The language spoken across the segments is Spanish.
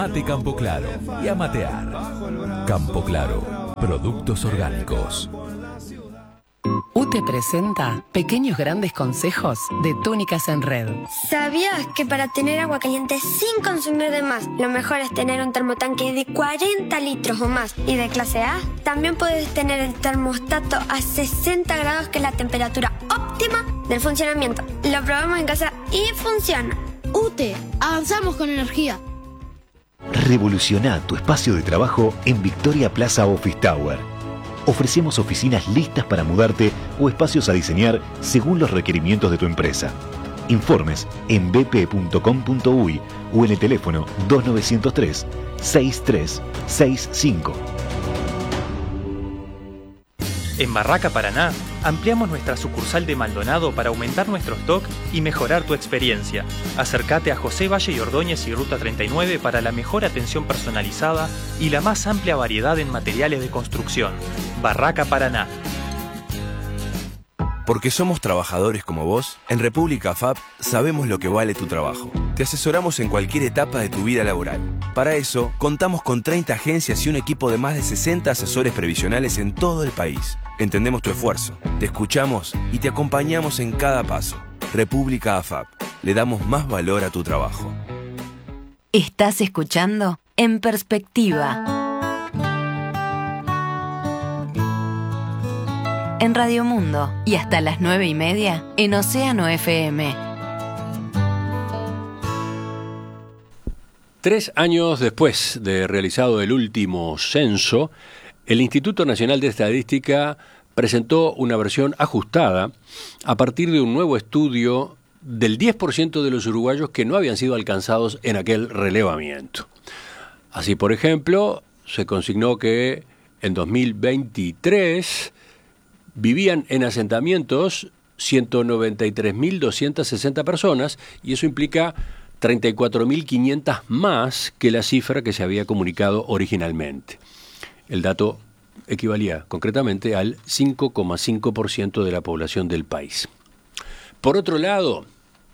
Mate Campo Claro y a matear. Campo Claro, productos orgánicos. UTE presenta pequeños grandes consejos de túnicas en red. ¿Sabías que para tener agua caliente sin consumir de más, lo mejor es tener un termotanque de 40 litros o más y de clase A? También puedes tener el termostato a 60 grados, que es la temperatura óptima del funcionamiento. Lo probamos en casa y funciona. UTE, avanzamos con energía. Revoluciona tu espacio de trabajo en Victoria Plaza Office Tower. Ofrecemos oficinas listas para mudarte o espacios a diseñar según los requerimientos de tu empresa. Informes en bp.com.uy o en el teléfono 2903-6365. En Barraca Paraná, ampliamos nuestra sucursal de Maldonado para aumentar nuestro stock y mejorar tu experiencia. Acércate a José Valle y Ordóñez y Ruta 39 para la mejor atención personalizada y la más amplia variedad en materiales de construcción. Barraca Paraná. Porque somos trabajadores como vos, en República FAP sabemos lo que vale tu trabajo. Te asesoramos en cualquier etapa de tu vida laboral. Para eso, contamos con 30 agencias y un equipo de más de 60 asesores previsionales en todo el país. Entendemos tu esfuerzo, te escuchamos y te acompañamos en cada paso. República AFAP. Le damos más valor a tu trabajo. Estás escuchando En Perspectiva. En Radio Mundo y hasta las 9:30 en Océano FM. 3 años después de realizado el último censo, el Instituto Nacional de Estadística presentó una versión ajustada a partir de un nuevo estudio del 10% de los uruguayos que no habían sido alcanzados en aquel relevamiento. Así, por ejemplo, se consignó que en 2023 vivían en asentamientos 193.260 personas y eso implica 34.500 más que la cifra que se había comunicado originalmente. El dato equivalía concretamente al 5,5% de la población del país. Por otro lado,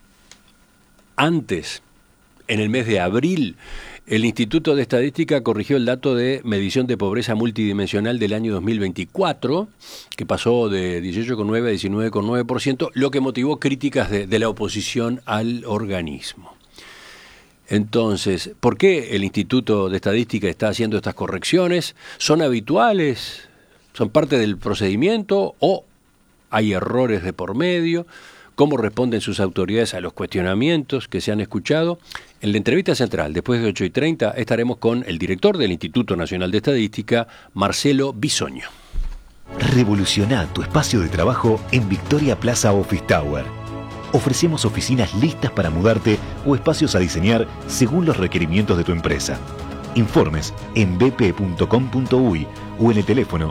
antes, en el mes de abril, el Instituto de Estadística corrigió el dato de medición de pobreza multidimensional del año 2024, que pasó de 18,9 a 19,9%, lo que motivó críticas de la oposición al organismo. Entonces, ¿por qué el Instituto de Estadística está haciendo estas correcciones? ¿Son habituales? ¿Son parte del procedimiento? ¿O hay errores de por medio? ¿Cómo responden sus autoridades a los cuestionamientos que se han escuchado? En la entrevista central, después de 8:30, estaremos con el director del Instituto Nacional de Estadística, Marcelo Bisoño. Revoluciona tu espacio de trabajo en Victoria Plaza Office Tower. Ofrecemos oficinas listas para mudarte o espacios a diseñar según los requerimientos de tu empresa. Informes en bp.com.uy o en el teléfono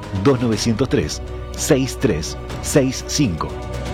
2903-6365.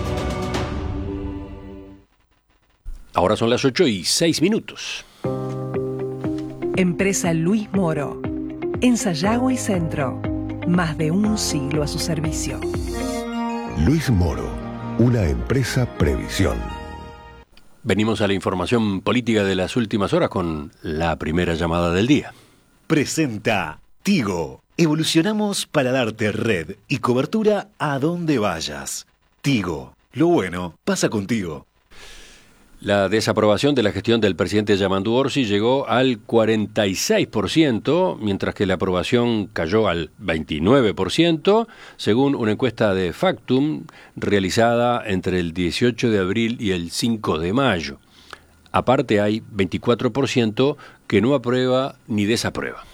Ahora son las 8:06. Empresa Luis Moro. En Sayago y Centro. Más de un siglo a su servicio. Luis Moro, una empresa Previsión. Venimos a la información política de las últimas horas con la primera llamada del día. Presenta Tigo. Evolucionamos para darte red y cobertura a donde vayas. Tigo. Lo bueno pasa contigo. La desaprobación de la gestión del presidente Yamandu Orsi llegó al 46%, mientras que la aprobación cayó al 29%, según una encuesta de Factum realizada entre el 18 de abril y el 5 de mayo. Aparte hay 24% que no aprueba ni desaprueba.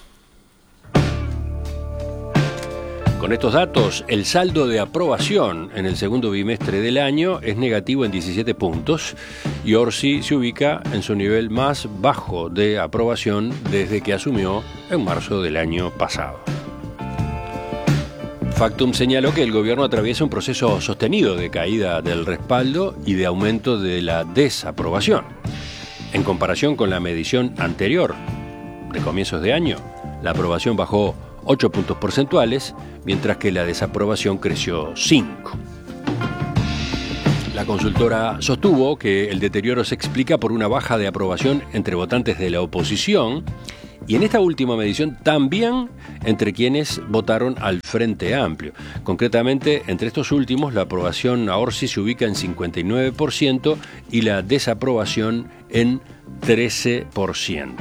Con estos datos, el saldo de aprobación en el segundo bimestre del año es negativo en 17 puntos y Orsi se ubica en su nivel más bajo de aprobación desde que asumió en marzo del año pasado. Factum señaló que el gobierno atraviesa un proceso sostenido de caída del respaldo y de aumento de la desaprobación. En comparación con la medición anterior, de comienzos de año, la aprobación bajó 8 puntos porcentuales, mientras que la desaprobación creció 5. La consultora sostuvo que el deterioro se explica por una baja de aprobación entre votantes de la oposición y en esta última medición también entre quienes votaron al Frente Amplio. Concretamente, entre estos últimos, la aprobación a Orsi se ubica en 59% y la desaprobación en 13%.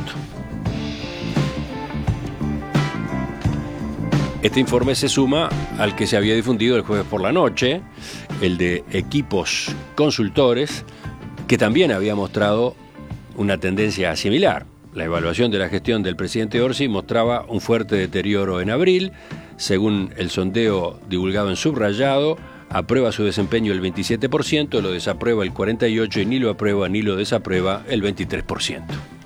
Este informe se suma al que se había difundido el jueves por la noche, el de Equipos Consultores, que también había mostrado una tendencia similar. La evaluación de la gestión del presidente Orsi mostraba un fuerte deterioro en abril. Según el sondeo divulgado en subrayado, aprueba su desempeño el 27%, lo desaprueba el 48% y ni lo aprueba ni lo desaprueba el 23%.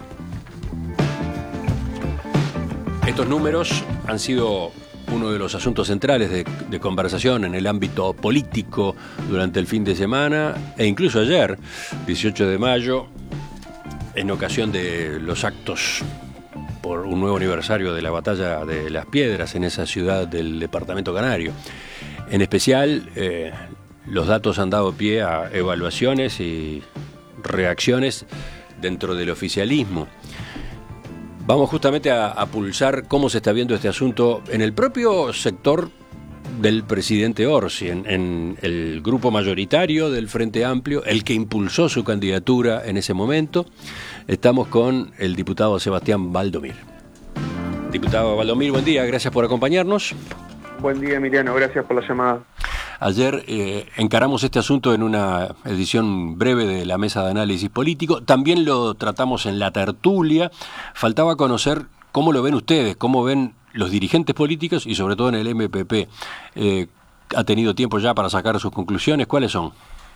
Estos números han sido uno de los asuntos centrales de conversación en el ámbito político durante el fin de semana e incluso ayer, 18 de mayo, en ocasión de los actos por un nuevo aniversario de la Batalla de las Piedras en esa ciudad del departamento canario. En especial, los datos han dado pie a evaluaciones y reacciones dentro del oficialismo. Vamos justamente a pulsar cómo se está viendo este asunto en el propio sector del presidente Orsi, en el grupo mayoritario del Frente Amplio, el que impulsó su candidatura en ese momento. Estamos con el diputado Sebastián Valdomir. Diputado Valdomir, buen día, gracias por acompañarnos. Buen día, Emiliano, gracias por la llamada. Ayer encaramos este asunto en una edición breve de la Mesa de Análisis Político. También lo tratamos en la tertulia. Faltaba conocer cómo lo ven ustedes, cómo ven los dirigentes políticos y sobre todo en el MPP. ¿Ha tenido tiempo ya para sacar sus conclusiones? ¿Cuáles son?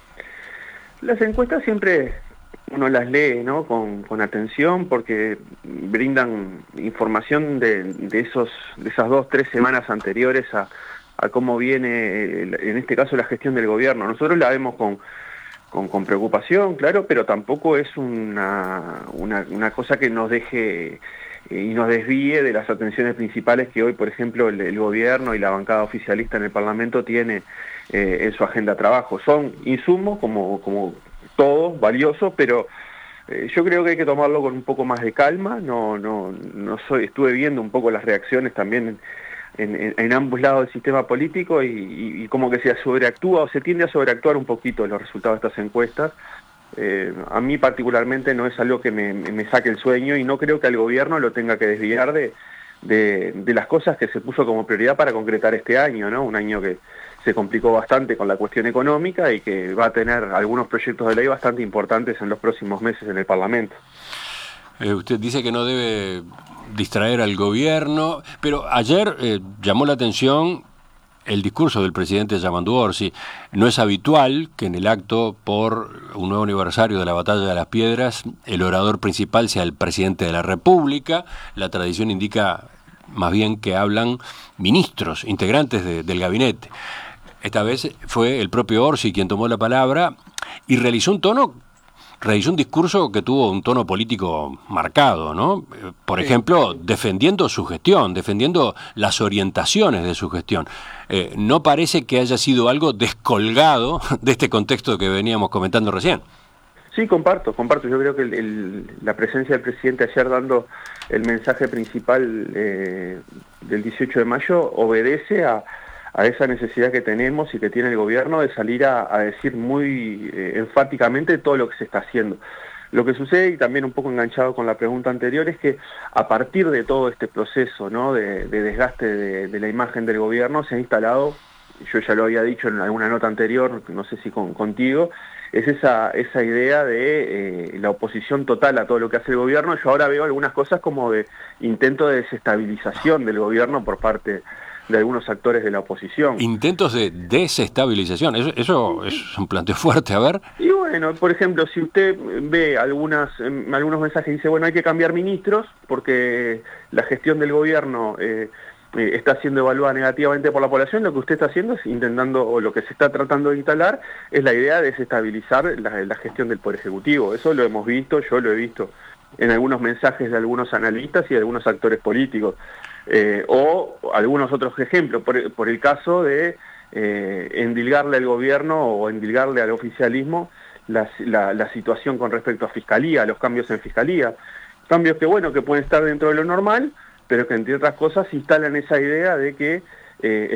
Las encuestas siempre uno las lee, ¿no?, con atención, porque brindan información de esas 2-3 semanas anteriores a cómo viene, en este caso, la gestión del gobierno. Nosotros la vemos con preocupación, claro, pero tampoco es una cosa que nos deje y nos desvíe de las atenciones principales que hoy, por ejemplo, el gobierno y la bancada oficialista en el Parlamento tiene en su agenda de trabajo. Son insumos, como todos, valiosos, pero yo creo que hay que tomarlo con un poco más de calma. Estuve viendo un poco las reacciones también en ambos lados del sistema político y como que se sobreactúa o se tiende a sobreactuar un poquito los resultados de estas encuestas. A mí particularmente no es algo que me saque el sueño y no creo que al gobierno lo tenga que desviar de las cosas que se puso como prioridad para concretar este año, ¿no? Un año que se complicó bastante con la cuestión económica y que va a tener algunos proyectos de ley bastante importantes en los próximos meses en el Parlamento. Usted dice que no debe distraer al gobierno, pero ayer llamó la atención el discurso del presidente Yamandu Orsi. No es habitual que en el acto por un nuevo aniversario de la Batalla de las Piedras el orador principal sea el presidente de la República. La tradición indica más bien que hablan ministros, integrantes del gabinete. Esta vez fue el propio Orsi quien tomó la palabra y realizó un discurso que tuvo un tono político marcado, ¿no? Por ejemplo, defendiendo su gestión, defendiendo las orientaciones de su gestión. ¿No parece que haya sido algo descolgado de este contexto que veníamos comentando recién? Sí, comparto. Yo creo que la presencia del presidente ayer dando el mensaje principal del 18 de mayo obedece a esa necesidad que tenemos y que tiene el gobierno de salir a decir muy enfáticamente todo lo que se está haciendo. Lo que sucede, y también un poco enganchado con la pregunta anterior, es que a partir de todo este proceso, ¿no?, de desgaste de la imagen del gobierno, se ha instalado, yo ya lo había dicho en alguna nota anterior, no sé si contigo, es esa idea de la oposición total a todo lo que hace el gobierno. Yo ahora veo algunas cosas como de intento de desestabilización del gobierno por parte de algunos actores de la oposición. Intentos de desestabilización, eso es un planteo fuerte, a ver. Y bueno, por ejemplo, si usted ve algunos mensajes que dice, bueno, hay que cambiar ministros porque la gestión del gobierno está siendo evaluada negativamente por la población, lo que usted está haciendo es intentando, o lo que se está tratando de instalar, es la idea de desestabilizar la gestión del Poder Ejecutivo. Eso lo hemos visto, yo lo he visto en algunos mensajes de algunos analistas y de algunos actores políticos. O algunos otros ejemplos, por el caso de endilgarle al gobierno o endilgarle al oficialismo la situación con respecto a Fiscalía, a los cambios en Fiscalía. Cambios que, bueno, que pueden estar dentro de lo normal, pero que entre otras cosas instalan esa idea de que